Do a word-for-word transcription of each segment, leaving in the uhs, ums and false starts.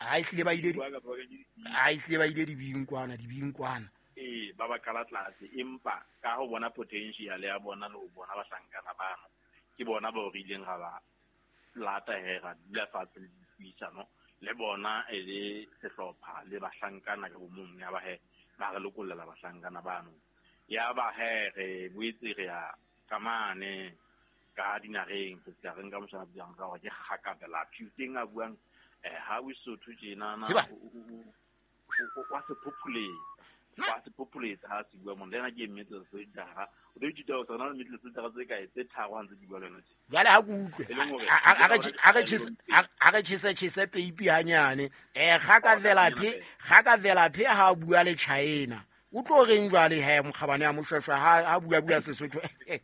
a ihlile ba ile a ihlile ba ile dibinkwana dibinkwana eh ba ba kala tlase empa ka ho bona potential ya bona le ho bona ba sankana bana ke bona ba rileng ga ba lata hera la fatse ditsa no le bona e le sehlopha le ba sankana ka bomong ya ba he ba re lokolela ba sankana bana ya ba he re buitse re ya kamane ka dinareng se tsa renga mo sa bjang ka wa ke hakabela puting a buang eh ha we so to jena na wa se populate wa se populate ha se bua mo lena ke metse so dara o di ditao tsona le metse tse tsa tse ka e tse tharo ntse di bua lena tse jale ha ku utlwe a ga a ga tshise a ga tshise tshise peipi hanyane eh ga ka vela phe ga ka vela phe ha bua le China o tlo reng jwale he mokgabane ya moshwashwa ha ha bua bua Sesotho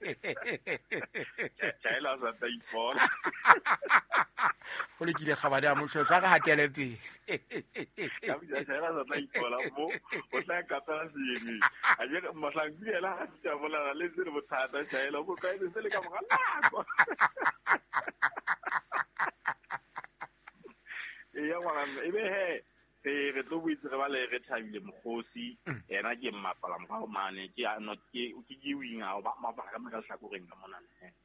China sa ta ipola o le kile kgabane ya moshwashwa ga hatele pele ka bja China sa ta ipola mo o tla ka tsa sini a je masangbi la ha tsa bola le se mo thata China go ka ile se le ka mogala e ya wa e be he e re tlo buitse re ba le re thabile mogosi ena ke mmapala mo mane ke no ke ke ke winga ba mabaka ka hlakoreng ka mona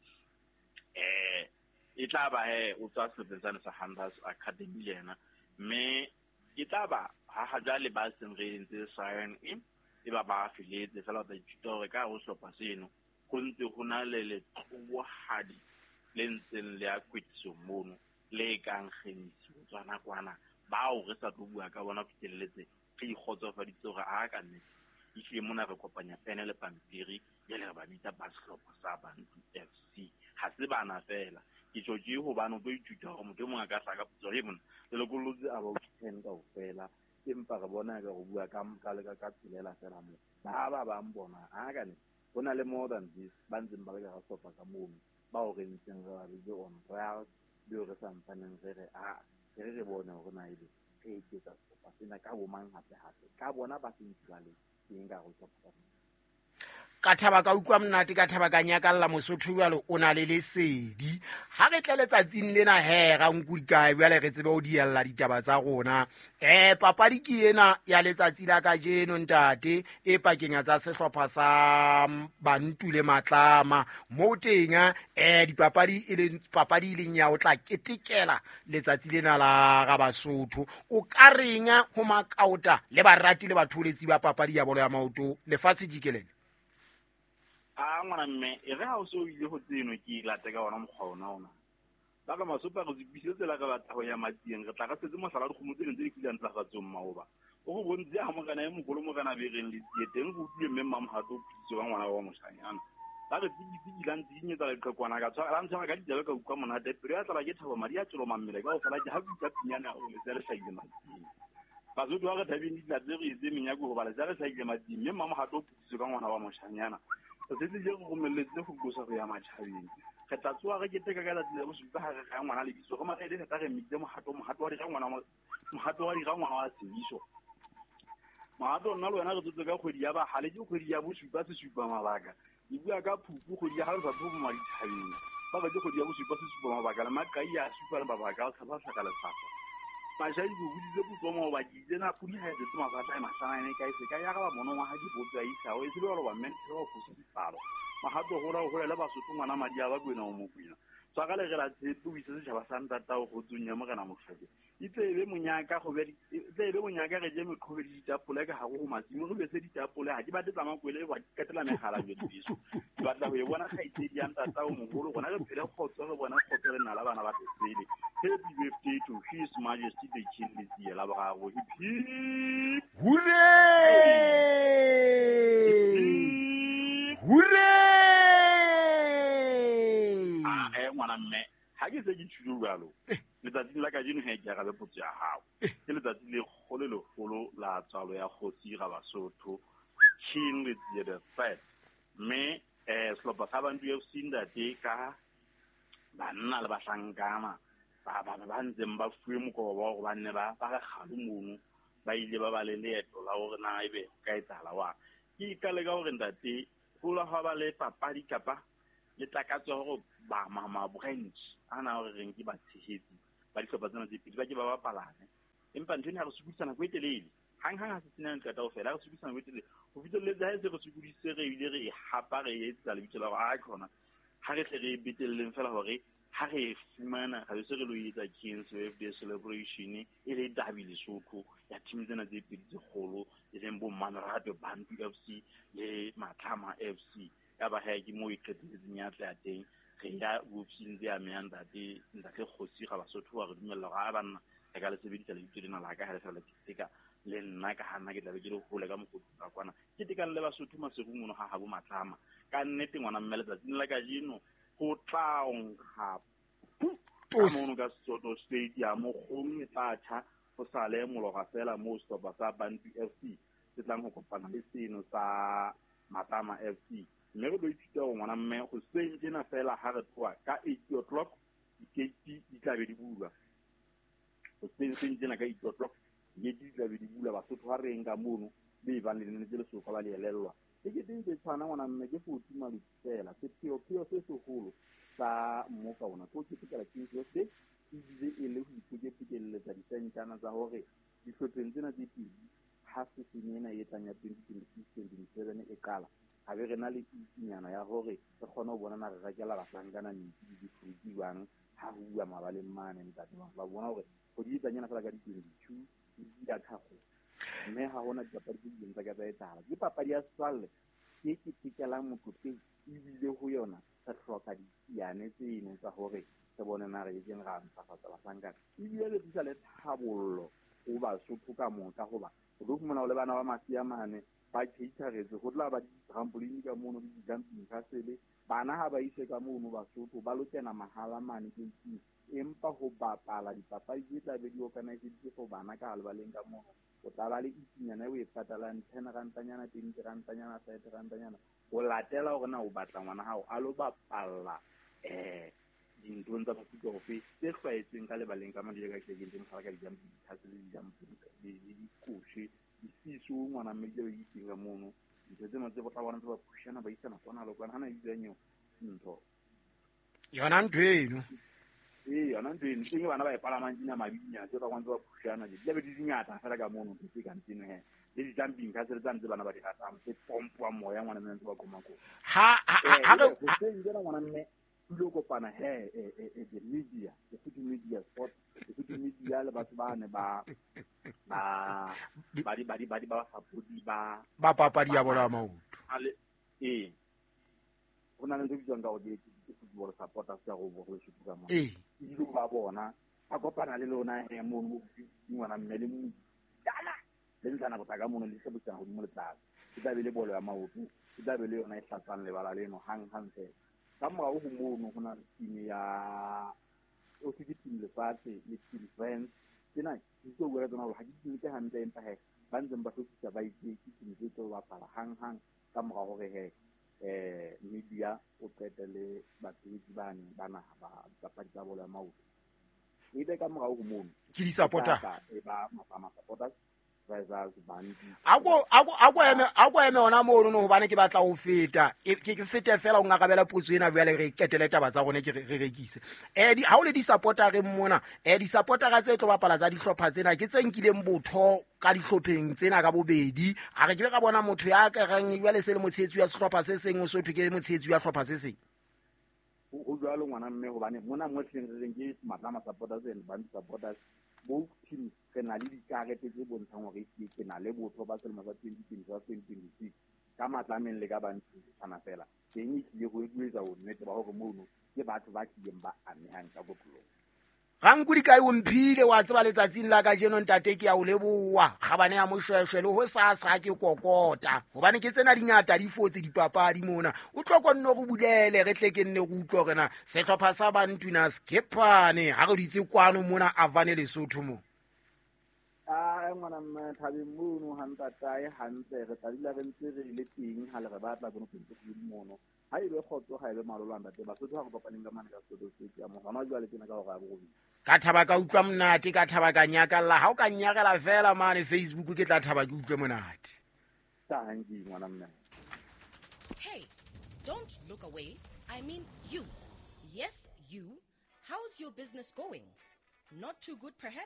eh e tla ba he o tsa sebetsana sa Hunters Academy lena me e tla ba ha ha jale ba seng re ntse sign in e ba ba affiliate fela ba itore ka go sopa seno go ntse go na le le tlohadi le ntseng le a kwetso mono le kang kgenisi o tsana kwana bao re sa tlo bua ka bona fiteletse ke ikgotsofaditse gore a ka nne e tle mona re kopanya pene le pampiri ya le ba bitsa Basklopo sa Bantu F C ha se bana fela ke tsoje go bana go ithuta go motho mo ga ka saka putso e mona le le golotse a ba o ten ka o fela empa re bona ga go bua ka ka le ka ka tsilela fela mo ba ba ba mbona a ka nne bona le more than this ba ntse ba le ga sopa ka mo ba o re ntseng re ba le on trial di re sa mpaneng re a re re bona go na ile e ke tsa sopa sena ka bo mang hape hape ka bona ba sentse le eng ka go sopa ka thaba ka ukwa mnate ka thaba ka nyakalla Mosotho jalo o na le lesedi ha re tle letsatsing lena he ga nkudi kae bjale re tsebe o diella ditaba tsa rona eh papadi ke ena ya letsatsi la ka jeno ntate e pakeng tsa sehlopha sa Bantu le Matlama mo tenga eh dipapadi e le papadi ile nya o tla ketekela letsatsi lena la ga Basotho o ka renga ho makauta le barati le batholetsi ba papadi ya bolo ya maoto lefatshe dikelele a ngwana mme e re ha o so ile go tseno ke la teka ona mokgona ona ba ka masopa go tsibisetse la ka batla go ya matieng re tla ka setse mo sala di khumutse ntse di kile ntla ga tsong maoba o go bontse ha mo kana e mogolo mo kana be reng le teng go tlile mme mamhato pitso wa ngwana wa moshanyana ba re tsi dilang dinye tsa le kwana ka tswa la ntse ga di ka ukwa mona de pero ya tla ke thabo mari ya tsolo mammele ka o fela ke ha butsa pinyana o le tsere sa ile matieng ba zo twa ga thabeng di tla tsere itse menyako go ba le tsere sa ile matieng mme mamhato pitso ka ngwana wa moshanyana se se je go melletse go go ya matšhabeng ge tla tsoa ge ke teka ka la tsela go supa ga ga ngwana le biso go matla ile ta ge mitse mohato mohato wa di ga ngwana mohato wa di ga ngwana wa sebiso mohato nna le wena re tsotse ka kgwedi ya ba hale ke kgwedi ya bosupa se supa mabaka di bua ka phupu kgwedi ya ga sa phupu ma dithabeng ba ba ke kgwedi ya bosupa se supa mabaka le makai ya supa le babaka ka ba tlhaka le tsapa ba ja di go buditse botso mo ba di tsena pudi ha se tsoma batla masana ne ka se ka ya ga ba mono wa ha di botsa isa o se lo ba men go go se dipalo ma ha do go ra go le ba Sotho ngwana madi a ba kwena o mo kwena tsa ga le ge la tse tu bise se ba santa ta go tsunya mo kana mo fete itse be monyaka go be itse be monyaka ge je me khobedi ditapole ka ha go matsimo go be se ditapole ha di ba tsa makwele ba katela megala le dibiso ba tla go e bona ga itse di anta ta o mogolo gona re phele khotso re bona khotso re nala bana ba tsele happy birthday to His Majesty the King Lizzie la ba go hip hurre hurre ah eh ngwana mme ha ke se ke tshulu galo le tsatsi la ka jeno he ke ga be potso ya hao ke le tsatsi le gole le golo la tsalo ya Kgosi ga Basotho King Lizzie the third me eh slopa sa Bantu F C ndate ka banna le bahlankana ba ba ba ntse ba fuwe mokobo go banne ba ba ga galu mono ba ile ba ba le leeto la gore na ebe ka etsala wa ke ka le ga gore ndate go la ga ba le papadi kapa le takatso go ba mama branch ana gore reng ke ba tshehetsi ba di hlopa tsena tse pedi ba ke ba bapalane empa ntho ene ha re sokodisa nako e telele hang-hang ha se senang qeta ho fela ha re sokodisa nako e telele ho fihlelletse ha e se re sokodise re ebile re e hapa re etsetsa lebitso la hore a khona ha re tle re betelleng fela hore ha re fumana ha se re lo etsa Kings Birthday celebration e le Dabi Lesotho ya team tsena tse pedi tse kgolo e leng bo Manrato Bantu F C le Matlama F C ya ba ha ke mo e qetelletseng ya tla teng re ya bopsing tse ameang date ntate Kgosi ga Basotho wa re dumella ga bana ka ka le sebedisa le ditšhelete la ka ha le fela tseka le nna ka hana ke tla be ke le hole ka mogotsi ka kwana ke tekang le Basotho maserung mono ha ha bo Matlama ka nnete ngwana mmele tsatsing la ka jeno go tlaong ga ka mono ka Soto Stadium gong e tlatha go sale mologa fela mo stopa sa Bantu F C se tlang go kopana le seno sa Matlama F C mme go ithuta go ngwana mme go sentjena fela ha re tloa ka eight o'clock dikete di tla be di bula go sentjena ka eight o'clock dikete di tla be di bula Basotho ha re enka mono be ba le nne le soka ba le elellwa ke ke teng ke tshwana ngwana mme ke go tima le fela se pio pio se se golo sa mo ka ona go ke tla ke se se ile e le go ipike pikelle tsa ditentana tsa hore di hlotseng tsena di pedi ha se senena e tanya twenty twenty-six twenty-seven e kala ha be re na le itsinyana ya hore re kgone ho bona na re rakela bahlankana ntse di fruti bang ha ho bua mabaleng mane ntate ba bona hore go di tsanyana fela ka di twenty-two di ya thago mme ha hona dipapadi tse ding tsa ka tsa etala ke papadi ya swalle ke ke tikela motho e bile ho yona sa hloka di yane tseno tsa hore se bone na re jeng ga ntsa fa tsala sangana e bile le tsala le thabollo o ba Sotho ka mo ka hoba go do fumana le bana ba masia mane ba keitharetse go tla ba di trampoline ka mono di jumping castle bana ha ba ise ka mono Basotho ba lokena mahala mane ke itse empa ho bapala dipapadi tse tla be di organize di go bana ka le ba leng ka mono o tla ba le itsinyana o e patalang ten rantanyana twenty rantanyana thirty rantanyana o latela hore na o batla ngwana hao a lo bapalla eh dintho tsa mofuta go fe se hlwaetseng ka lebaleng ka madi ka ke dintho ga ka di jumping castle di jumping di di kushi di siso ngwana mme ke e tinga mono ditse tsena tse go tla bona ba pushana ba isana kwana lo kwana hana itsenyo ntho yona ntweno eh yona ntweno tsenye bana ba e pala mantsinya mabinya tse ba kwantse ba pushana di lebe di dinyata fela ka mono tse ka ntino he le di jumping castle tsa ntse bana ba di ratang tse pompo moya ngwana mme ntse ba koma ko ha ha ga go tsena ngwana mme lo kopana he e the media the food media sport the food media le batho ba ne ba ba ba di ba di ba di ba sapodi ba ba papadi ya bona maoto ale eh ona le ditso nga o di football supporters ya go bo go shutuka mo eh di ba bona a kopana le lona he mo mo ngwana mme le mo dala le ntsana go taka mono le se botsa go mo le tla ke tla be le bolo ya maoto ke tla be le yona e hlatsang le bala leno hang hang se ka mo go mo go na team ya o se ke team le fate le team friends kena ditso go rena go ha di ke hantle empa he ba ntse ba hlotsa ba itse ke team tse tlo ba pala hang hang ka mo go re he eh media o qetele batho ba bane bana ba papadi tsa bolo ya maoto e be ka mo go mo ke di supporter e ba ma supporters ako ako ako eme ako eme ona mo no hobane ke batla ho feta ke ke fete fela o ngakabela potso ena bjale re ketele taba tsa gone ke re rekise eh di ha o le di supporter re mmona eh di supporter ga tse tlo bapala tsa dihlopha tsena ke tsenkileng botho ka dihlopheng tsena ka bobedi a re ke ka bona motho ya ka reng bjale se le motshetsi ya sehlopha se seng o sotho ke motshetsi ya hlopha se seng o jwalo ngwana mme hobane mona mo tleng re ke Matlama supporters and Bantu supporters both teams ke na le dikarete tse bontshang hore ke na le botho ba selemo sa twenty twenty-six ka Matlameng le ka Bantu tsana fela teng e ile go etsa o nnete ba hore mono ke batho ba tlileng ba amehang ka botlolo gang kudi kai o mphile wa tseba letsatsing la ka jeno ntate ke ya o leboa gabane ya moshweshwe le ho sa sa ke kokota hobane ke tsena dinyata di fotse dipapadi mona o tloko nno go bulele re tle ke nne go utlo rena sehlopha sa Bantu na skepane ha go ditse kwano mona Avane Lesotho mo a ngwana mma thabe mono hanta tae hantle re tla dila re ntse re le teng ha le re batla go ntse go mono ha ile khotso ha ile malolwana te ba sotho ha go papaneng ka mane ka Soto Stadium mo gona jwa le tsena ka go ga go ka thaba ka utlwa mnate ka thaba ka nyakalla ha o ka nyakala fela mane Facebook ke tla thaba ke utlwe monate ta hangi ngwana mma Hey, don't look away. I mean you. Yes, you. How's your business going? Not too good perhaps?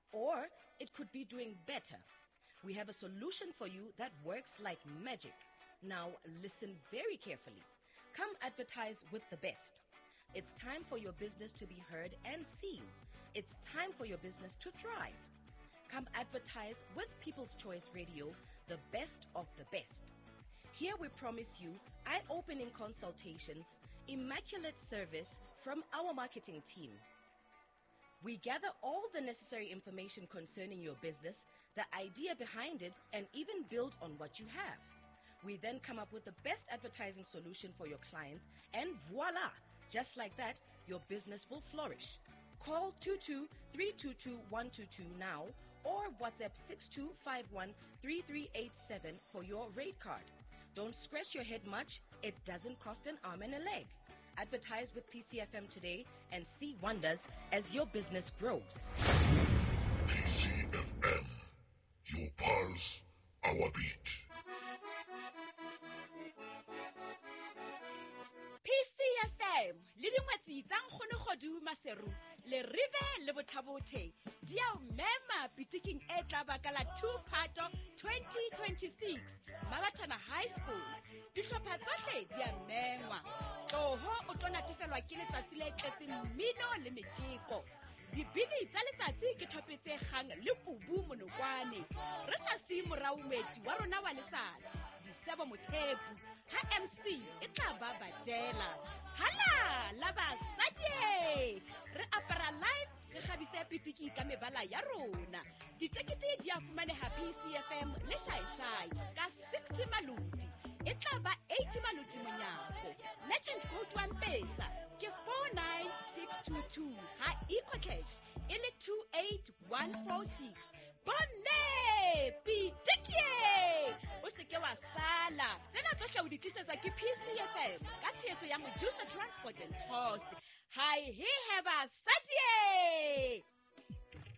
Or it could be doing better. We have a solution for you that works like magic. Now listen very carefully. Come advertise with the best. It's time for your business to be heard and seen. It's time for your business to thrive. Come advertise with People's Choice Radio, the best of the best. Here we promise you eye-opening consultations, immaculate service from our marketing team. We gather all the necessary information concerning your business, the idea behind it, and even build on what you have. We then come up with the best advertising solution for your clients, and voila! Just like that, your business will flourish. Call two two three two two one two two now or WhatsApp six two five one three three eight seven for your rate card. Don't scratch your head much. It doesn't cost an arm and a leg. Advertise with P C F M today and see wonders as your business grows. P C F M, your pulse, our beat. P C F M, le dingwetsi tsa nkgono Kgodu Maseru, le rive le botlhabothe, di a mema pitiking e tla baka la two-parter twenty twenty-six, Mabatana High School. Dihlopha tsohle di a mengwa. Tloho o tlo natefelwa ke letsatsi le tletseng mmino le metjeko. Dibini tsa letsatsi ke thopetse kgang le pubu monokwane. Re sa si moraumeti wa rona wa letsatsi. Disebo Mothepu, ha M C e tla ba Badela. Hala la basadi. Re apara live re khabise pitiki ka mebala ya rona. Ditekete di a fumaneha P C F M le Shai ka sixty maludi. E tla ba eighty maludi monyako. Legend code one pesa ke four nine six two two. Ha equal cash ele two eight one four six. Bonne pitiki. O se ke wa sala. Tsena tsohle o di tlisetsa ke P C F M ka tshehetso ya Mojusa Transport and Tours. Hi, he have a satie.